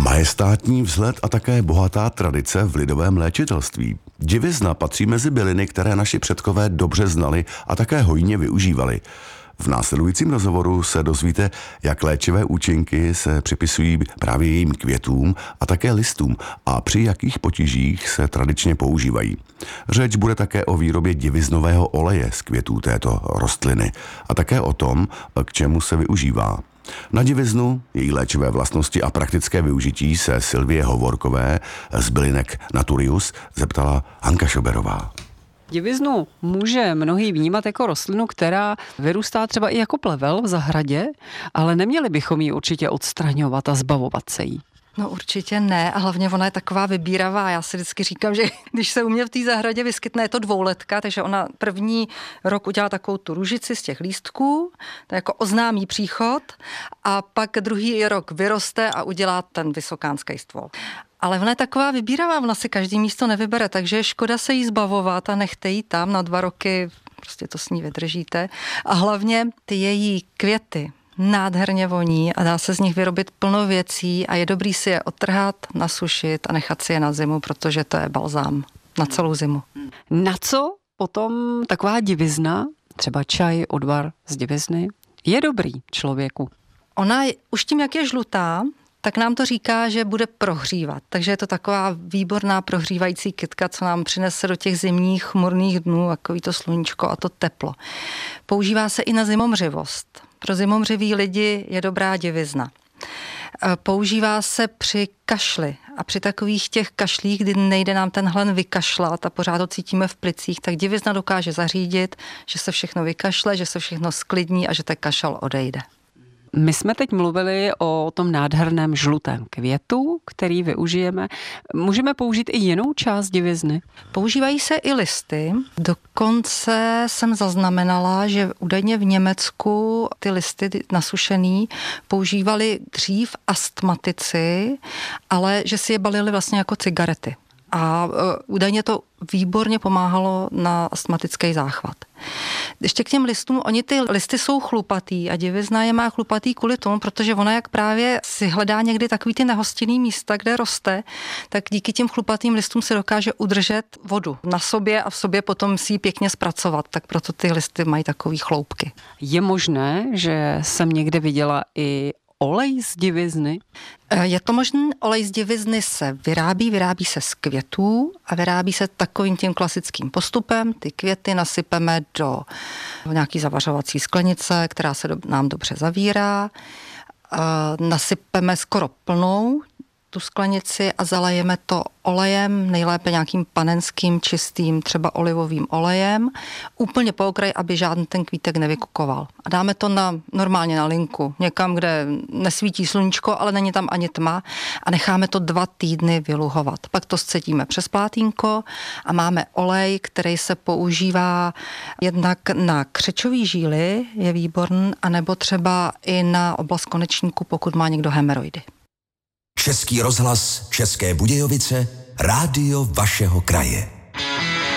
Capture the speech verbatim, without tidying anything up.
Majestátní vzhled a také bohatá tradice v lidovém léčitelství. Divizna patří mezi byliny, které naši předkové dobře znali a také hojně využívali. V následujícím rozhovoru se dozvíte, jak léčivé účinky se připisují právě jejím květům a také listům a při jakých potížích se tradičně používají. Řeč bude také o výrobě diviznového oleje z květů této rostliny a také o tom, k čemu se využívá. Na diviznu, její léčivé vlastnosti a praktické využití se Sylvie Hovorkové z bylinek Naturius zeptala Hanka Šoberová. Diviznu může mnohý vnímat jako rostlinu, která vyrůstá třeba i jako plevel v zahradě, ale neměli bychom ji určitě odstraňovat a zbavovat se jí. No určitě ne a hlavně ona je taková vybíravá. Já si vždycky říkám, že když se u mě v té zahradě vyskytne, je to dvouletka, takže ona první rok udělá takovou tu růžici z těch lístků, to jako oznámí příchod a pak druhý rok vyroste a udělá ten vysokánský stvol. Ale ona je taková vybíravá, ona si každý místo nevybere, takže je škoda se jí zbavovat a nechte jí tam na dva roky, prostě to s ní vydržíte. A hlavně ty její květy nádherně voní a dá se z nich vyrobit plno věcí a je dobrý si je odtrhat, nasušit a nechat si je na zimu, protože to je balzám na celou zimu. Na co potom taková divizna, třeba čaj, odvar z divizny, je dobrý člověku? Ona už tím, jak je žlutá, tak nám to říká, že bude prohřívat. Takže je to taková výborná prohřívající kytka, co nám přinese do těch zimních chmurných dnů, takový to sluníčko a to teplo. Používá se i na zimomřivost. Pro zimomřivý lidi je dobrá divizna. Používá se při kašli a při takových těch kašlích, kdy nejde nám ten hlen vykašlat a pořád ho cítíme v plicích, tak divizna dokáže zařídit, že se všechno vykašle, že se všechno sklidní a že ten kašel odejde. My jsme teď mluvili o tom nádherném žlutém květu, který využijeme. Můžeme použít i jinou část divizny? Používají se i listy. Dokonce jsem zaznamenala, že údajně v Německu ty listy nasušený používali dřív astmatici, ale že si je balili vlastně jako cigarety. A údajně to výborně pomáhalo na astmatický záchvat. Ještě k těm listům, oni ty listy jsou chlupatý a divizna je má chlupatý kvůli tomu, protože ona jak právě si hledá někdy takový ty nehostinný místa, kde roste, tak díky těm chlupatým listům se dokáže udržet vodu na sobě a v sobě potom si ji pěkně zpracovat, tak proto ty listy mají takový chloupky. Je možné, že jsem někde viděla i olej z divizny? Je to možné, olej z divizny se vyrábí, vyrábí se z květů a vyrábí se takovým tím klasickým postupem. Ty květy nasypeme do nějaký zavařovací sklenice, která se do, nám dobře zavírá. Nasypeme skoro plnou tu sklenici a zalejeme to olejem, nejlépe nějakým panenským, čistým, třeba olivovým olejem, úplně po okraji, aby žádný ten kvítek nevykukoval. A dáme to na, normálně na linku, někam, kde nesvítí sluníčko, ale není tam ani tma a necháme to dva týdny vyluhovat. Pak to scedíme přes plátínko a máme olej, který se používá jednak na křečový žíly, je výborný, anebo třeba i na oblast konečníku, pokud má někdo hemeroidy. Český rozhlas, České Budějovice, rádio vašeho kraje.